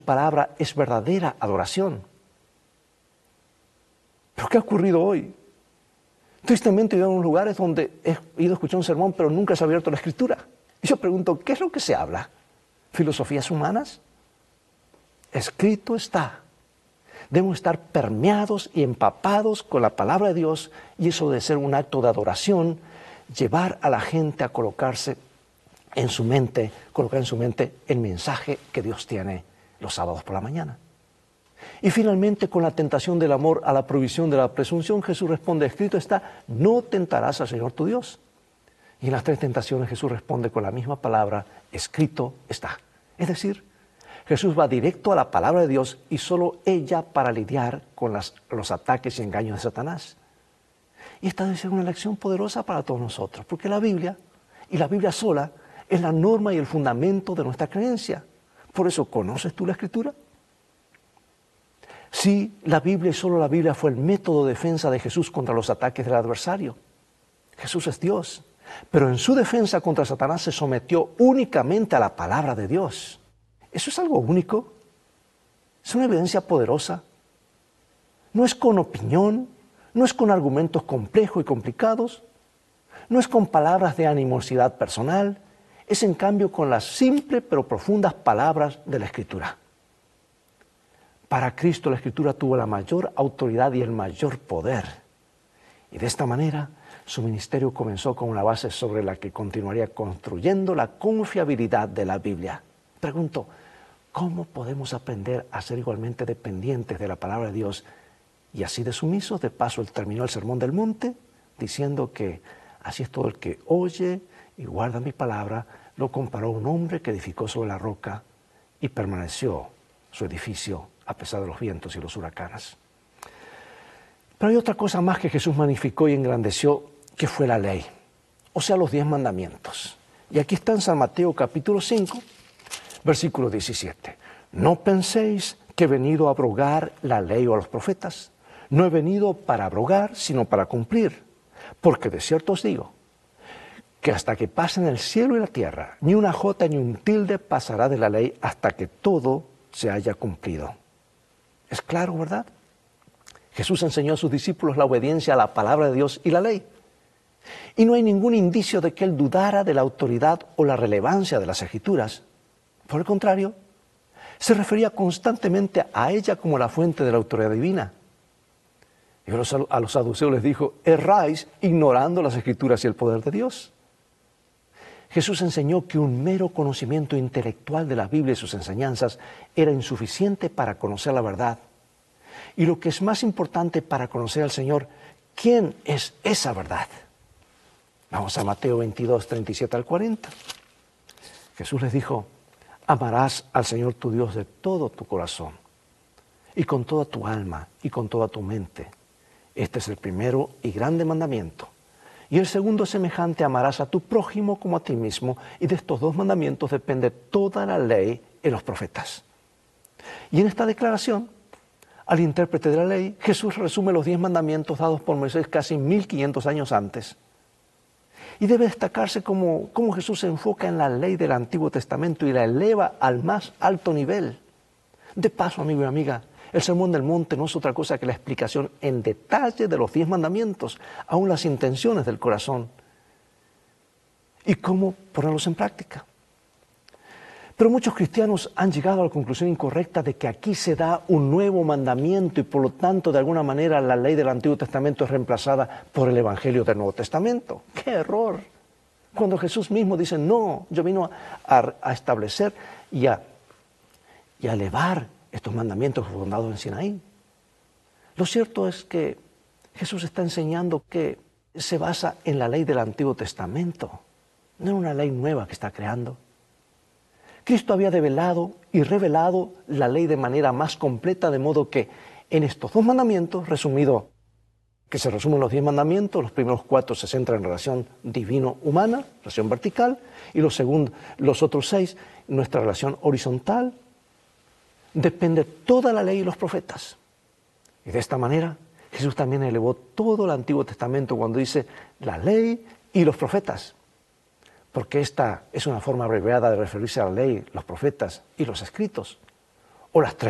palabra es verdadera adoración. ¿Pero qué ha ocurrido hoy? Tristemente, yo he ido a unos lugares donde he ido a escuchar un sermón, pero nunca se ha abierto la Escritura. Y yo pregunto, ¿qué es lo que se habla? ¿Filosofías humanas? Escrito está. Debemos estar permeados y empapados con la palabra de Dios, y eso debe ser un acto de adoración, llevar a la gente a colocar en su mente el mensaje que Dios tiene los sábados por la mañana. Y finalmente, con la tentación del amor a la provisión de la presunción, Jesús responde, escrito está, no tentarás al Señor tu Dios. Y en las tres tentaciones Jesús responde con la misma palabra, escrito está. Es decir, Jesús va directo a la palabra de Dios y solo ella para lidiar con los ataques y engaños de Satanás. Y esta debe ser una lección poderosa para todos nosotros, porque la Biblia, y la Biblia sola, es la norma y el fundamento de nuestra creencia. Por eso, ¿conoces tú la Escritura? Sí, la Biblia y solo la Biblia fue el método de defensa de Jesús contra los ataques del adversario. Jesús es Dios, pero en su defensa contra Satanás se sometió únicamente a la palabra de Dios. Eso es algo único, es una evidencia poderosa. No es con opinión, no es con argumentos complejos y complicados, no es con palabras de animosidad personal, es en cambio con las simples pero profundas palabras de la Escritura. Para Cristo la Escritura tuvo la mayor autoridad y el mayor poder. Y de esta manera su ministerio comenzó con una base sobre la que continuaría construyendo la confiabilidad de la Biblia. Pregunto, ¿cómo podemos aprender a ser igualmente dependientes de la palabra de Dios y así de sumisos? De paso, él terminó el Sermón del Monte diciendo que así es todo el que oye y guarda mi palabra. Lo comparó a un hombre que edificó sobre la roca y permaneció su edificio a pesar de los vientos y los huracanes. Pero hay otra cosa más que Jesús magnificó y engrandeció, que fue la ley, o sea, los 10 mandamientos. Y aquí está en San Mateo capítulo 5, versículo 17. No penséis que he venido a abrogar la ley o a los profetas. No he venido para abrogar, sino para cumplir. Porque de cierto os digo, que hasta que pasen el cielo y la tierra, ni una jota ni un tilde pasará de la ley hasta que todo se haya cumplido. Es claro, ¿verdad? Jesús enseñó a sus discípulos la obediencia a la palabra de Dios y la ley. Y no hay ningún indicio de que él dudara de la autoridad o la relevancia de las Escrituras. Por el contrario, se refería constantemente a ella como la fuente de la autoridad divina. Y a los saduceos les dijo, erráis ignorando las Escrituras y el poder de Dios. Jesús enseñó que un mero conocimiento intelectual de la Biblia y sus enseñanzas era insuficiente para conocer la verdad. Y lo que es más importante para conocer al Señor, ¿quién es esa verdad? Vamos a Mateo 22, 37 al 40. Jesús les dijo, amarás al Señor tu Dios de todo tu corazón, y con toda tu alma, y con toda tu mente. Este es el primero y grande mandamiento. Y el segundo es semejante, amarás a tu prójimo como a ti mismo. Y de estos 2 mandamientos depende toda la ley y los profetas. Y en esta declaración, al intérprete de la ley, Jesús resume los 10 mandamientos dados por Moisés casi 1500 años antes. Y debe destacarse cómo Jesús se enfoca en la ley del Antiguo Testamento y la eleva al más alto nivel. De paso, amigo y amiga, el Sermón del Monte no es otra cosa que la explicación en detalle de los 10 mandamientos, aún las intenciones del corazón y cómo ponerlos en práctica. Pero muchos cristianos han llegado a la conclusión incorrecta de que aquí se da un nuevo mandamiento y por lo tanto de alguna manera la ley del Antiguo Testamento es reemplazada por el Evangelio del Nuevo Testamento. ¡Qué error! Cuando Jesús mismo dice, no, yo vino a establecer y a elevar estos mandamientos fundados en Sinaí. Lo cierto es que Jesús está enseñando que se basa en la ley del Antiguo Testamento, no en una ley nueva que está creando. Cristo había develado y revelado la ley de manera más completa, de modo que en estos 2 mandamientos, que se resumen los 10 mandamientos, los primeros 4 se centran en relación divino-humana, relación vertical, y los otros 6, nuestra relación horizontal. Depende toda la ley y los profetas. Y de esta manera, Jesús también elevó todo el Antiguo Testamento cuando dice la ley y los profetas. Porque esta es una forma abreviada de referirse a la ley, los profetas y los escritos. o las 3